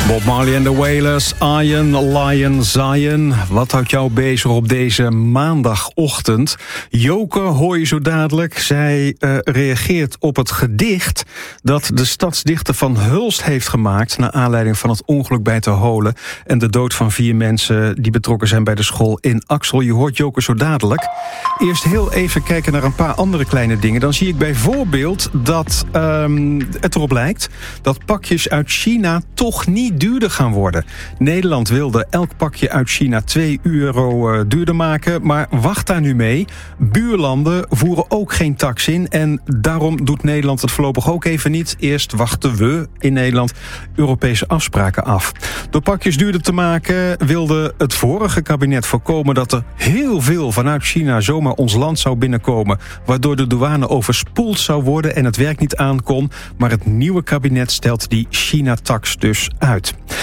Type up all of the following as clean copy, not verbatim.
Bob Marley en de Wailers, Iron, Lion, Zion. Wat houdt jou bezig op deze maandagochtend? Joke hoor je zo dadelijk. Zij reageert op het gedicht dat de stadsdichter van Hulst heeft gemaakt naar aanleiding van het ongeluk bij Ter Holen en de dood van 4 mensen die betrokken zijn bij de school in Axel. Je hoort Joke zo dadelijk. Eerst heel even kijken naar een paar andere kleine dingen. Dan zie ik bijvoorbeeld dat het erop lijkt dat pakjes uit China toch niet duurder gaan worden. Nederland wilde elk pakje uit China €2 duurder maken, maar wacht daar nu mee. Buurlanden voeren ook geen tax in en daarom doet Nederland het voorlopig ook even niet. Eerst wachten we in Nederland Europese afspraken af. Door pakjes duurder te maken wilde het vorige kabinet voorkomen dat er heel veel vanuit China zomaar ons land zou binnenkomen, waardoor de douane overspoeld zou worden en het werk niet aankon. Maar het nieuwe kabinet stelt die China-tax dus uit.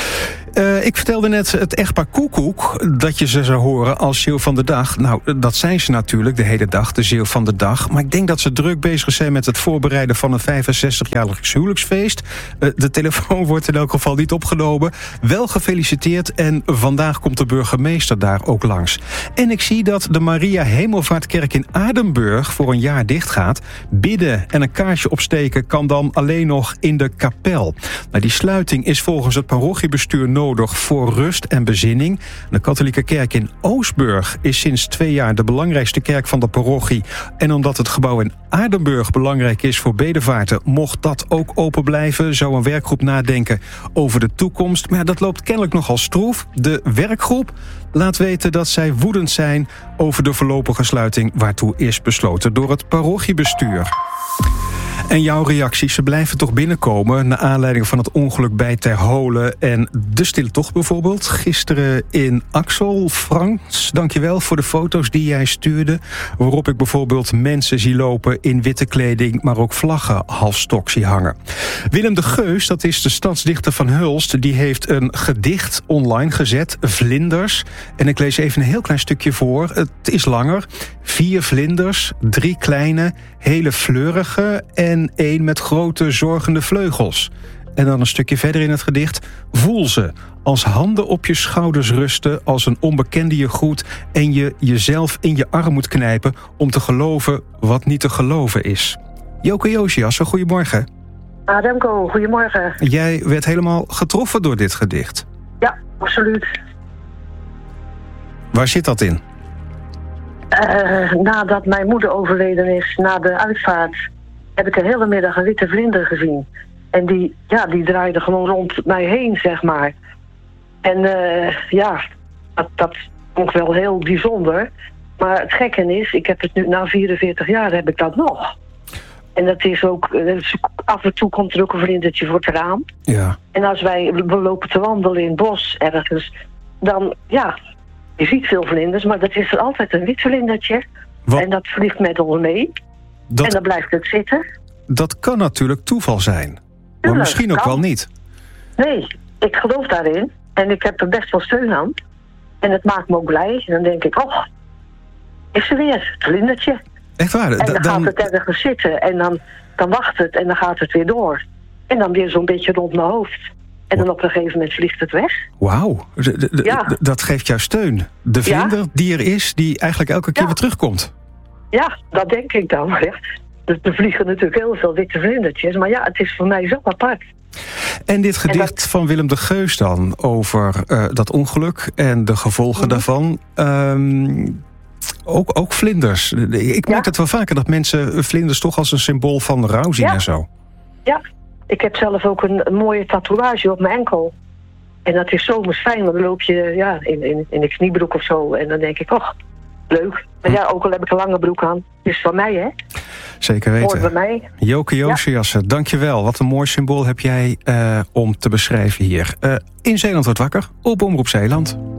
Ik vertelde net het echtpaar Koekoek dat je ze zou horen als Zeeuw van de Dag. Nou, dat zijn ze natuurlijk de hele dag, de Zeeuw van de Dag. Maar ik denk dat ze druk bezig zijn met het voorbereiden van een 65-jarig huwelijksfeest. De telefoon wordt in elk geval niet opgenomen. Wel gefeliciteerd en vandaag komt de burgemeester daar ook langs. En ik zie dat de Maria Hemelvaartkerk in Aardenburg voor een jaar dicht gaat. Bidden en een kaarsje opsteken kan dan alleen nog in de kapel. Nou, die sluiting is volgens het parochiebestuur nodig voor rust en bezinning. De katholieke kerk in Oostburg is sinds 2 jaar de belangrijkste kerk van de parochie. En omdat het gebouw in Aardenburg belangrijk is voor bedevaarten, mocht dat ook open blijven. Zou een werkgroep nadenken over de toekomst. Maar dat loopt kennelijk nogal stroef. De werkgroep laat weten dat zij woedend zijn over de voorlopige sluiting waartoe is besloten door het parochiebestuur. En jouw reacties, ze blijven toch binnenkomen naar aanleiding van het ongeluk bij Ter Holen en de Stille Tocht bijvoorbeeld. Gisteren in Axel. Frans, dankjewel voor de foto's die jij stuurde, waarop ik bijvoorbeeld mensen zie lopen in witte kleding, maar ook vlaggen halfstok zie hangen. Willem de Geus, dat is de stadsdichter van Hulst, die heeft een gedicht online gezet, Vlinders. En ik lees even een heel klein stukje voor. Het is langer. 4 vlinders, 3 kleine, hele fleurige en 1 met grote zorgende vleugels. En dan een stukje verder in het gedicht. Voel ze, als handen op je schouders rusten, als een onbekende je groet en je jezelf in je arm moet knijpen om te geloven wat niet te geloven is. Joke Josiassen, goedemorgen. Remco, goedemorgen. Jij werd helemaal getroffen door dit gedicht. Ja, absoluut. Waar zit dat in? Nadat mijn moeder overleden is, na de uitvaart, heb ik een hele middag een witte vlinder gezien. En die draaide gewoon rond mij heen, zeg maar. En dat vond ik wel heel bijzonder. Maar het gekke is, ik heb het nu na 44 jaar heb ik dat nog. En dat is ook, af en toe komt er ook een vlindertje voor het raam. Ja. En als we lopen te wandelen in het bos ergens, dan je ziet veel vlinders, maar dat is er altijd een wit vlindertje. Wat? En dat vliegt met ons mee. En dan blijft het zitten. Dat kan natuurlijk toeval zijn. Maar misschien ook wel niet. Nee, ik geloof daarin. En ik heb er best wel steun aan. En het maakt me ook blij. En dan denk ik, is er weer het vlindertje. Echt waar? En dan gaat het ergens zitten. En dan wacht het en dan gaat het weer door. En dan weer zo'n beetje rond mijn hoofd. En dan op een gegeven moment vliegt het weg. Wauw, dat geeft jou steun. De vlinder die er is, die eigenlijk elke keer weer terugkomt. Ja, dat denk ik dan. Ja. Er vliegen natuurlijk heel veel witte vlindertjes. Maar het is voor mij zo apart. En dit gedicht van Willem de Geus dan over dat ongeluk en de gevolgen daarvan. Ook vlinders. Ik merk het wel vaker dat mensen vlinders toch als een symbool van rouw zien en zo. Ja, ik heb zelf ook een mooie tatoeage op mijn enkel. En dat is zomers fijn, want dan loop je in een kniebroek of zo. En dan denk ik, leuk. Maar ook al heb ik een lange broek aan. Het is van mij, hè? Zeker weten. Hoort bij mij. Joke Josiassen, dankjewel. Wat een mooi symbool heb jij om te beschrijven hier. In Zeeland wordt wakker, op Omroep Zeeland.